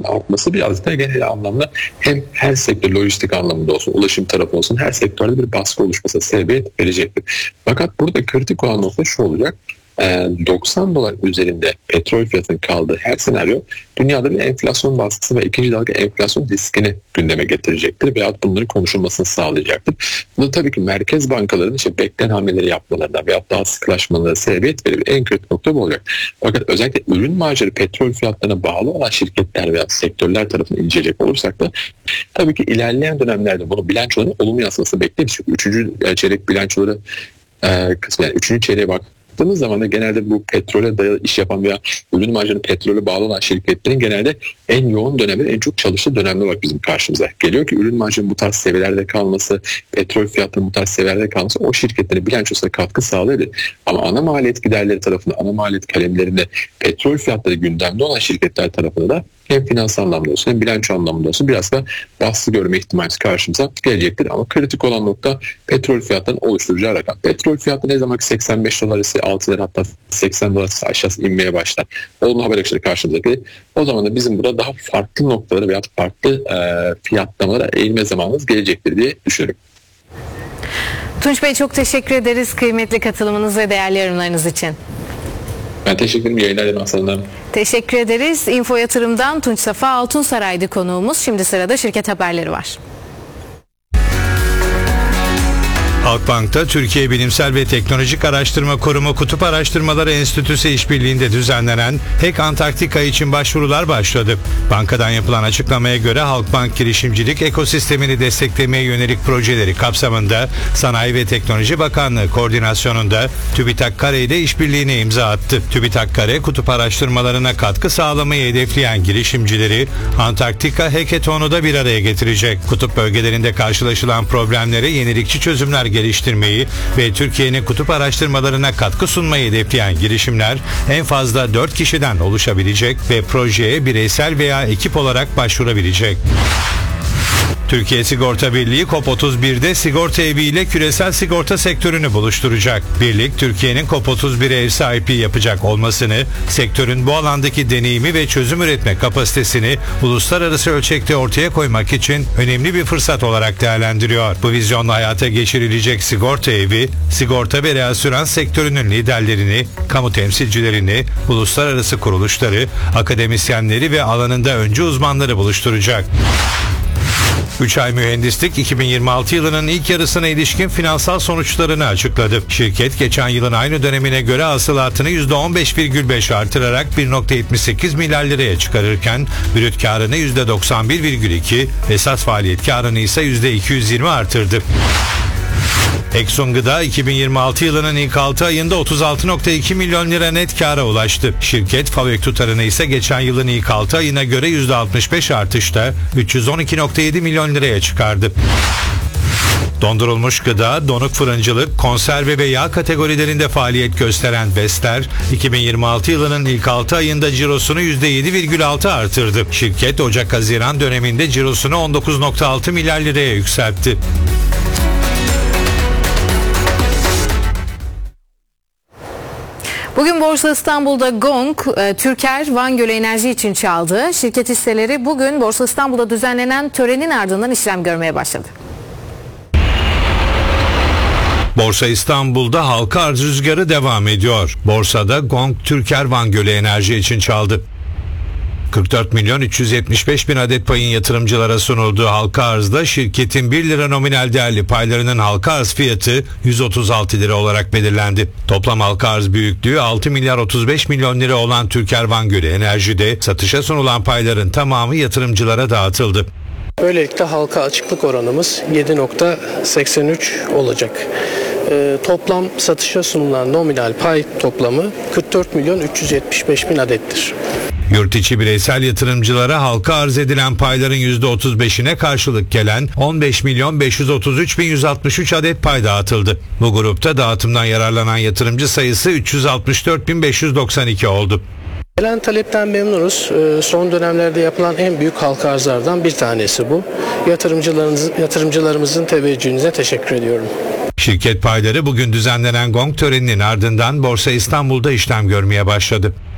artması biraz da genel anlamda hem her sektör lojistik anlamında olsun, ulaşım tarafı olsun her sektörde bir baskı oluşmasına sebebiyet verecektir. Fakat burada kritik olan nokta şu olacak. 90 dolar üzerinde petrol fiyatının kaldığı her senaryo dünyada bir enflasyon baskısı ve ikinci dalga enflasyon riskini gündeme getirecektir veyahut bunların konuşulmasını sağlayacaktır. Bu da tabii ki merkez bankalarının beklenen hamleleri yapmalarına veyahut daha sıklaşmalarına sebebiyet verir. En kritik nokta bu olacak. Fakat özellikle ürün marjları petrol fiyatlarına bağlı olan şirketler veya sektörler tarafından inceleyecek olursak da tabii ki ilerleyen dönemlerde bunu bilançoların olumlu yansıması bekleyebiliriz. Çünkü 3. çeyrek bilançoları kısmı yani 3. çeyreğe baktığımız zaman da genelde bu petrole dayalı iş yapan veya ürün marjının petrole bağlı olan şirketlerin genelde en yoğun dönemi, en çok çalıştığı dönemde olarak bizim karşımıza geliyor ki ürün marjının bu tarz seviyelerde kalması, petrol fiyatlarının bu tarz seviyelerde kalması o şirketlerin bilançosuna katkı sağlayabilir. Ama ana maliyet giderleri tarafında, ana maliyet kalemlerinde petrol fiyatları gündemde olan şirketler tarafında da hem finansal anlamda olsun hem bilanço anlamında olsun biraz da baskı görme ihtimali karşımıza gelecektir. Ama kritik olan nokta petrol fiyatlarının oluşturacağı rakam. Petrol fiyatı ne zaman ki 85 dolar ise 6 lira hatta 80 dolar ise aşağısı inmeye başlar. Olumlu haber akışları karşımıza gelir. O zaman da bizim burada daha farklı noktaları veya farklı fiyatlamalara eğilme zamanımız gelecektir diye düşünüyorum. Tunç Bey çok teşekkür ederiz kıymetli katılımınız ve değerli yorumlarınız için. Ben teşekkür ederim. Yayınlar ederim Aslanım. Teşekkür ederiz. Info Yatırım'dan Tunç Safa Altunsaray'dı konuğumuz. Şimdi sırada şirket haberleri var. Halkbank'ta Türkiye Bilimsel ve Teknolojik Araştırma Kurumu Kutup Araştırmaları Enstitüsü işbirliğinde düzenlenen HEK Antarktika için başvurular başladı. Bankadan yapılan açıklamaya göre Halkbank girişimcilik ekosistemini desteklemeye yönelik projeleri kapsamında Sanayi ve Teknoloji Bakanlığı koordinasyonunda TÜBİTAK Kare ile işbirliğine imza attı. TÜBİTAK Kare kutup araştırmalarına katkı sağlamayı hedefleyen girişimcileri Antarktika Hackathon'u bir araya getirecek. Kutup bölgelerinde karşılaşılan problemlere yenilikçi çözümler geliştirmeyi ve Türkiye'nin kutup araştırmalarına katkı sunmayı hedefleyen girişimler en fazla 4 kişiden oluşabilecek ve projeye bireysel veya ekip olarak başvurabilecek. Türkiye Sigorta Birliği COP31'de sigorta evi ile küresel sigorta sektörünü buluşturacak. Birlik, Türkiye'nin COP31'e ev sahipliği yapacak olmasını, sektörün bu alandaki deneyimi ve çözüm üretme kapasitesini uluslararası ölçekte ortaya koymak için önemli bir fırsat olarak değerlendiriyor. Bu vizyonla hayata geçirilecek sigorta evi, sigorta ve reasürans sektörünün liderlerini, kamu temsilcilerini, uluslararası kuruluşları, akademisyenleri ve alanında öncü uzmanları buluşturacak. 3 ay mühendislik 2026 yılının ilk yarısına ilişkin finansal sonuçlarını açıkladı. Şirket geçen yılın aynı dönemine göre hasılatını %15,5 artırarak 1,78 milyar liraya çıkarırken brüt karını %91,2, esas faaliyet karını ise %220 artırdı. Exxon Gıda 2026 yılının ilk 6 ayında 36,2 milyon lira net kâra ulaştı. Şirket FAVÖK tutarını ise geçen yılın ilk 6 ayına göre %65 artışla 312,7 milyon liraya çıkardı. Dondurulmuş gıda, donuk fırıncılık, konserve ve yağ kategorilerinde faaliyet gösteren Vestel, 2026 yılının ilk 6 ayında cirosunu %7,6 artırdı. Şirket Ocak-Haziran döneminde cirosunu 19,6 milyar liraya yükseltti. Bugün Borsa İstanbul'da Gong, Türker Van Gölü Enerji için çaldı. Şirket hisseleri bugün Borsa İstanbul'da düzenlenen törenin ardından işlem görmeye başladı. Borsa İstanbul'da halka arz rüzgarı devam ediyor. Borsada Gong, Türker Van Gölü Enerji için çaldı. 44 milyon 375 bin adet payın yatırımcılara sunulduğu halka arzda şirketin 1 lira nominal değerli paylarının halka arz fiyatı 136 lira olarak belirlendi. Toplam halka arz büyüklüğü 6 milyar 35 milyon lira olan Türker Van Gölü Enerji'de satışa sunulan payların tamamı yatırımcılara dağıtıldı. Böylelikle halka açıklık oranımız 7,83 olacak. Toplam satışa sunulan nominal pay toplamı 44 milyon 375 bin adettir. Yurt içi bireysel yatırımcılara halka arz edilen payların %35'ine karşılık gelen 15 milyon 533 bin 163 adet pay dağıtıldı. Bu grupta dağıtımdan yararlanan yatırımcı sayısı 364 bin 592 oldu. Gelen talepten memnunuz. Son dönemlerde yapılan en büyük halka arzlardan bir tanesi bu. Yatırımcılarımızın teveccühüne teşekkür ediyorum. Şirket payları bugün düzenlenen Gong töreninin ardından Borsa İstanbul'da işlem görmeye başladı.